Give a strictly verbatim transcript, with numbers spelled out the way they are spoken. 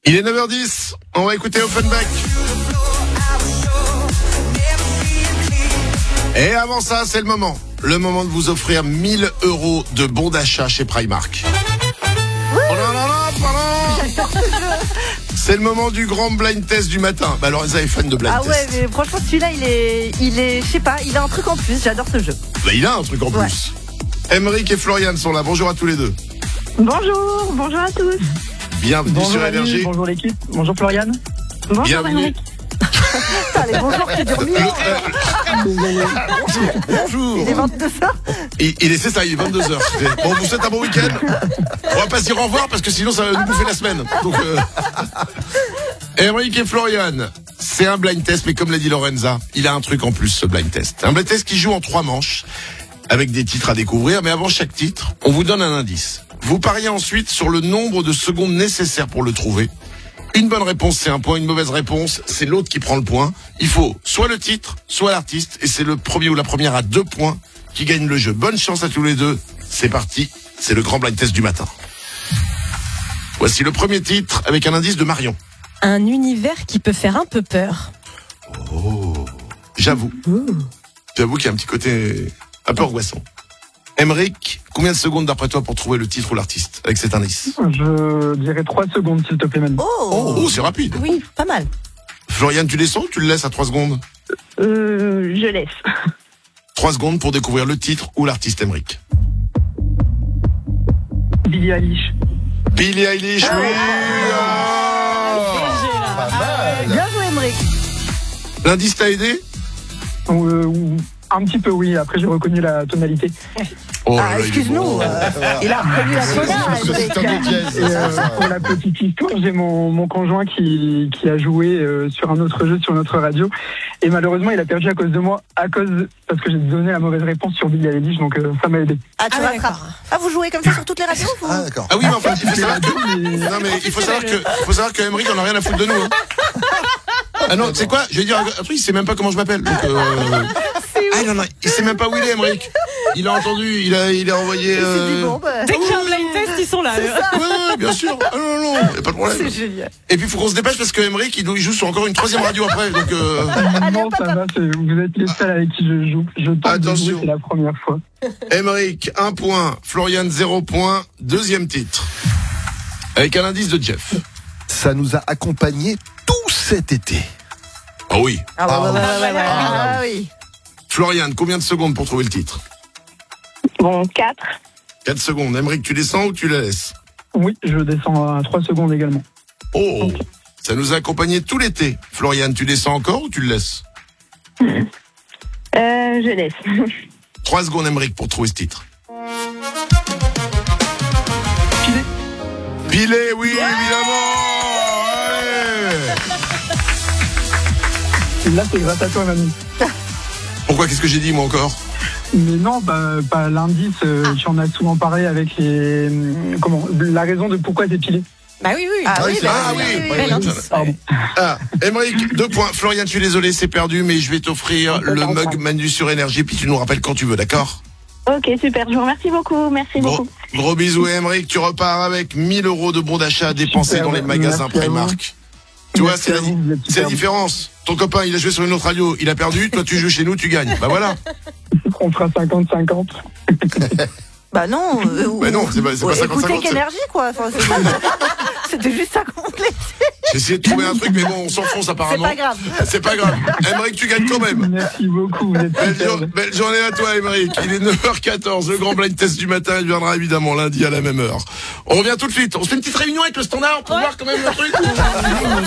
Il est neuf heures dix, on va écouter Offenbach. Et avant ça, c'est le moment. Le moment de vous offrir mille euros de bons d'achat chez Primark. Oh là là là, pardon. C'est le moment du grand blind test du matin. Bah alors, Lorenza est fan de blind ah test. Ah ouais, mais franchement, celui-là, il est, il est, je sais pas, il a un truc en plus. J'adore ce jeu. Bah il a un truc en ouais. plus. Emeric et Florian sont là. Bonjour à tous les deux. Bonjour, bonjour à tous. Bienvenue bonjour sur Annie, Énergie. Bonjour l'équipe. Bonjour Florian. Bonjour Bienvenue. Putain, les bonjours qui durent mille ans. Bonjour. Il est vingt-deux heures. Il, il est, c'est ça, il est vingt-deux heures. Bon, vous souhaite un bon week-end. On va pas se dire au revoir parce que sinon ça va nous bouffer la semaine. Donc, euh... Emeric et Florian, c'est un blind test, mais comme l'a dit Lorenza, il a un truc en plus, ce blind test. Un blind test qui joue en trois manches, avec des titres à découvrir, mais avant chaque titre, on vous donne un indice. Vous pariez ensuite sur le nombre de secondes nécessaires pour le trouver. Une bonne réponse, c'est un point. Une mauvaise réponse, c'est l'autre qui prend le point. Il faut soit le titre, soit l'artiste. Et c'est le premier ou la première à deux points qui gagne le jeu. Bonne chance à tous les deux. C'est parti. C'est le grand blind test du matin. Voici le premier titre avec un indice de Marion. Un univers qui peut faire un peu peur. Oh, j'avoue. Ouh. J'avoue qu'il y a un petit côté un peu angoissant. Emeric, combien de secondes d'après toi pour trouver le titre ou l'artiste avec cet indice? Je dirais trois secondes, s'il te plaît, Manu. Oh, Oh, c'est rapide. oui, pas mal. Florian, tu descends ou tu le laisses à trois secondes? Euh, je laisse. trois secondes pour découvrir le titre ou l'artiste, Emeric. Billie Eilish. Billie Eilish, oui. Ah, bien joué, Emeric. L'indice t'a aidé? Euh, un petit peu, oui. Après, j'ai reconnu la tonalité. Oh là Ah, là, il est excuse-nous. bon. euh, il a reconnu la tonalité. C'est un des jazz. Et euh, pour la petite histoire, j'ai mon, mon conjoint qui, qui a joué euh, sur un autre jeu, sur notre radio. Et malheureusement, il a perdu à cause de moi, à cause parce que j'ai donné la mauvaise réponse sur Billie Eilish. Donc, euh, ça m'a aidé. Ah, tu Ah, rattrapes. d'accord. Ah, vous jouez comme ça sur toutes les radios vous Ah d'accord. Ah oui, mais enfin, il faut savoir que... Non, mais il faut savoir que, il faut savoir que Emeric, on a rien à foutre de nous. Hein. Ah non, tu sais quoi? Je vais dire un truc, il sait même pas comment je m'appelle. Donc, euh... Ah non, non, il sait même pas où il est, Emeric. Il a entendu, il a, il a envoyé. C'est Euh... du bon, bah. Dès qu'il y a un blind test, ils sont là. Ouais, ouais, bien sûr. Ah non, non, y a pas de problème. C'est génial. Et puis il faut qu'on se dépêche parce que Emeric, il, il joue sur encore une troisième radio après. Donc, euh... Non, ça va. c'est- Vous êtes les seuls avec qui je joue. Je tente de Attention. jouer, c'est la première fois. Emeric, un point. Florian, zéro point. Deuxième titre. Avec un indice de Jeff. Ça nous a accompagnés tout cet été. Ah oui. Ah, ouais, ouais, ouais, ouais, ouais. Ah, Ah, oui. Florian, combien de secondes pour trouver le titre? Bon, quatre. quatre secondes. Emeric, tu descends ou tu la laisses? Oui, je descends à trois secondes également. Oh, ça nous a accompagnés tout l'été. Florian, tu descends encore ou tu le laisses? Euh, je laisse. trois secondes, Emeric, pour trouver ce titre. Filet. Filet, oui, évidemment. Ouais. Et là, c'est grâce à toi, Manu. Pourquoi? Qu'est-ce que j'ai dit, moi, encore? Mais non, bah, pas l'indice. Euh, Tu en as souvent parlé avec les. hum, Comment la raison de pourquoi c'est pilé. Bah oui, oui. Ah, Ah oui, oui, c'est bah, Ah oui, oui. oui, oui, Bel oui. indice. Pardon. Ah, Emeric, deux points. Florian, je suis désolé, c'est perdu, mais je vais t'offrir le D'accord, mug pardon. Manu sur Énergie, puis tu nous rappelles quand tu veux, d'accord? Ok, super. Je vous remercie beaucoup. Merci Gros, beaucoup. gros bisous, Emeric. Tu repars avec mille euros de bons d'achat à dépenser Super, dans les magasins merci à vous. Primark. Tu vois, Merci c'est à la, vous, vous êtes c'est la super. différence. Ton copain, il a joué sur une autre radio, il a perdu. Toi, tu joues chez nous, tu gagnes. Bah voilà. On fera cinquante cinquante. Bah non. euh, Bah non, c'est pas, c'est pas ouais, cinquante écoutez cinquante. c'est- qu'énergie, quoi. Enfin, c'est- C'était juste ça qu'on voulait. J'ai essayé de trouver un truc, mais bon, on s'enfonce C'est apparemment. pas grave. C'est pas grave. Emeric, tu gagnes quand même. Merci beaucoup. Vous êtes Belle, super. jour- belle journée à toi, Emeric. Il est neuf heures quatorze. Le grand blind test du matin, il viendra évidemment lundi à la même heure. On revient tout de suite. On se fait une petite réunion avec le standard pour voir quand même le truc.